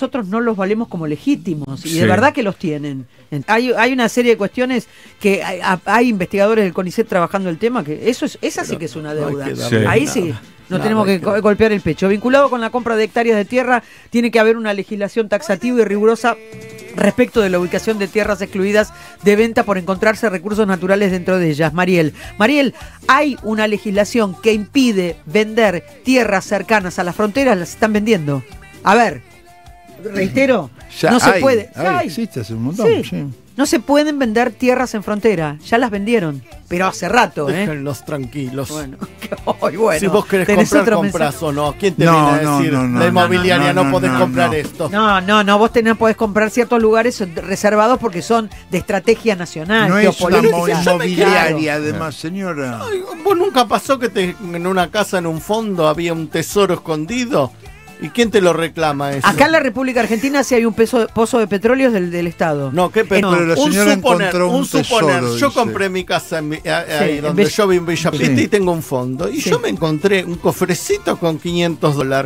nosotros no los valemos como legítimos, y Sí. de verdad que los tienen. Hay una serie de cuestiones que hay investigadores del CONICET trabajando el tema, que esa sí que es una deuda. Sí. Ahí sí. No tenemos que golpear el pecho. Vinculado con la compra de hectáreas de tierra, tiene que haber una legislación taxativa y rigurosa respecto de la ubicación de tierras excluidas de venta por encontrarse recursos naturales dentro de ellas. Mariel, hay una legislación que impide vender tierras cercanas a las fronteras, las están vendiendo. A ver, reitero, no se puede. Existe hace un montón, sí. No se pueden vender tierras en frontera, ya las vendieron, pero hace rato, Déjenlos tranquilos. Bueno, si vos querés comprar, comprás o no. ¿Quién te viene a decir? La inmobiliaria no podés comprar esto. No, vos podés comprar ciertos lugares reservados porque son de estrategia nacional. No es una geopolítica. inmobiliaria, además, señora. Ay, ¿vos nunca pasó que en una casa, en un fondo, había un tesoro escondido? ¿Y quién te lo reclama eso? Acá en la República Argentina sí hay un pozo de petróleo del Estado. No, ¿qué pero la señora encontró un tesoro, yo dice. compré mi casa ahí donde yo vivo en Villa Pita y tengo un fondo. Y yo me encontré un cofrecito con $500.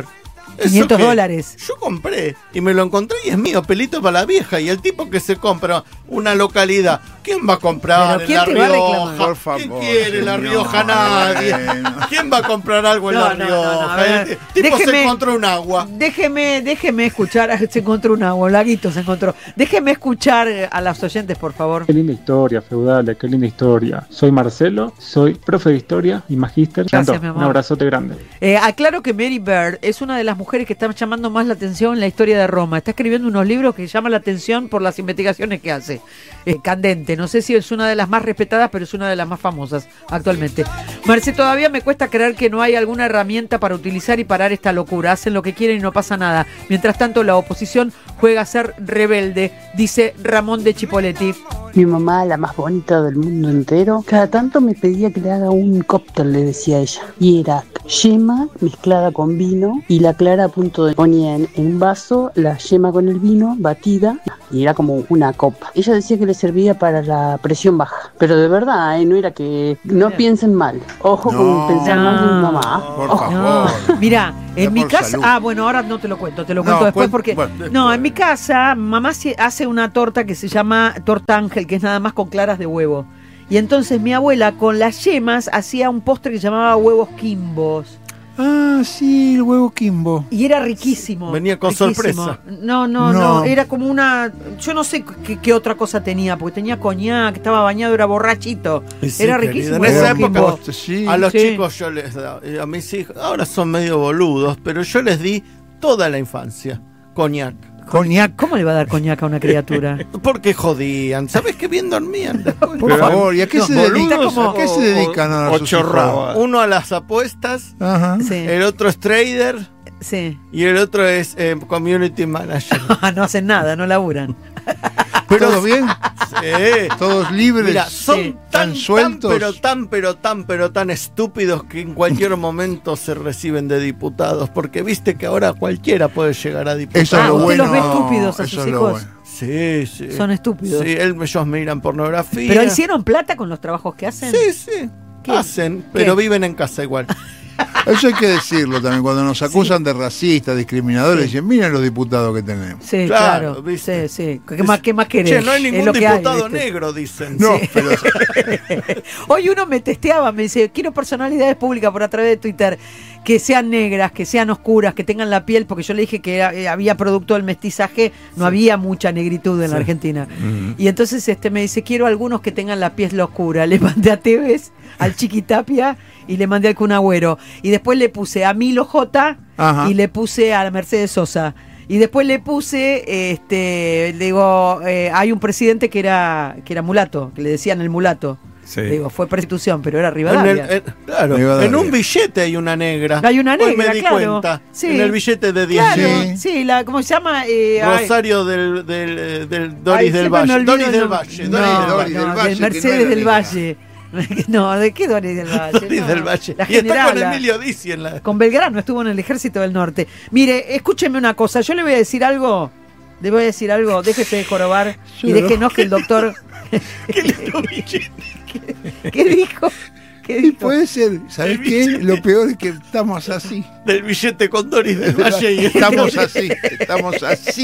$500. Yo compré y me lo encontré y es mío, pelito para la vieja. Y el tipo que se compra una localidad, ¿quién va a comprar en La Rioja? Por favor, ¿Quién quiere en La señor? Rioja? Nadie. ¿Quién va a comprar algo en La Rioja? El tipo se encontró un agua. Déjeme escuchar, se encontró un agua, un laguito se encontró. Déjeme escuchar a las oyentes, por favor. Qué linda historia, feudales, qué linda historia. Soy Marcelo, soy profe de historia y magíster. Gracias, mi amor. Un abrazote grande. Aclaro que Mary Bird es una de las mujeres que está llamando más la atención en la historia de Roma. Está escribiendo unos libros que llaman la atención por las investigaciones que hace. Candente, no sé si es una de las más respetadas, pero es una de las más famosas actualmente. Marce, todavía me cuesta creer que no hay alguna herramienta para utilizar y parar esta locura. Hacen lo que quieren y no pasa nada. Mientras tanto, la oposición juega a ser rebelde, dice Ramón de Chipoletti. Mi mamá, la más bonita del mundo entero, cada tanto me pedía que le haga un cóctel, le decía ella. Y era yema mezclada con vino y la clara a punto de ponía en un vaso la yema con el vino batida y era como una copa. Ella decía que le servía para la presión baja, pero de verdad, no era que no piensen mal. Ojo con pensar mal de mi mamá. Por favor. Mira, en mi casa, salud. bueno, ahora no te lo cuento después porque en mi casa mamá hace una torta que se llama torta ángel, que es nada más con claras de huevo. Y entonces mi abuela con las yemas hacía un postre que se llamaba huevos quimbos. Ah, sí, el huevo Kimbo. Y era riquísimo. Venía con sorpresa. No, era como una... Yo no sé qué otra cosa tenía, porque tenía coñac, estaba bañado, era borrachito. Sí, era querida, riquísimo. en esa el huevo época, Kimbo. a los Sí. chicos yo les daba, a mis hijos, ahora son medio boludos, pero yo les di toda la infancia coñac. Coñac. ¿Cómo le va a dar coñac a una criatura? Porque jodían, ¿sabes qué bien dormían después? Por favor, ¿y a qué se dedican? boludos ¿A qué se dedican ahora sus hijos? Uno a las apuestas, Ajá. Sí, el otro es trader sí. y el otro es community manager. No hacen nada, no laburan. ¿Todo bien? Sí. ¿Todos libres? Mira, son Sí. tan sueltos. pero tan estúpidos que en cualquier momento se reciben de diputados, porque viste que ahora cualquiera puede llegar a diputado. Eso es lo ¿usted bueno. los ve estúpidos a Eso sus es lo hijos? bueno. Sí. Son estúpidos. Sí, ellos miran pornografía. ¿Pero hicieron plata con los trabajos que hacen? Sí. ¿Qué? Hacen, pero ¿Qué? viven en casa igual. Eso hay que decirlo también. Cuando nos acusan de racistas, discriminadores, dicen, miren los diputados que tenemos. Sí, Claro, claro. ¿viste? Sí. ¿Qué más querés? Che, no hay Es ningún lo que hay, diputado ¿viste? negro, dicen. No, Sí. pero Hoy uno me testeaba, me dice, quiero personalidades públicas por a través de Twitter que sean negras, que sean oscuras, que tengan la piel, porque yo le dije que había producto del mestizaje, no había mucha negritud en la Argentina. Y entonces me dice, quiero algunos que tengan la piel oscura. Le mandé a Tevez, al Chiquitapia y le mandé al Kun Agüero. Y después le puse a Milo J Ajá. y le puse a Mercedes Sosa. Y después le puse, hay un presidente que era mulato, que le decían el mulato. Sí. Digo, fue prostitución, pero era Rivadavia. Claro, Rivadavia. en un billete hay una negra. Hay una Hoy negra, me di claro. cuenta. Sí. En el billete de 10 Claro, Sí. sí, ¿cómo se llama? Rosario del Doris del Valle. Doris del Valle. Doris del Valle, de que Mercedes no era del negra. Valle. No, ¿de qué Doris del Valle? Doris No, del Valle. La Y está con generala. Emilio Dizzi en la... Con Belgrano, estuvo en el Ejército del Norte. Mire, escúcheme una cosa, yo le voy a decir algo. Déjese de jorobar y déjenos que el doctor... Qué lindo billete. ¿Qué dijo? ¿Qué Y dijo? puede ser, ¿sabes qué? Lo peor es que estamos así. Del billete con Doris del Valle y Estamos así.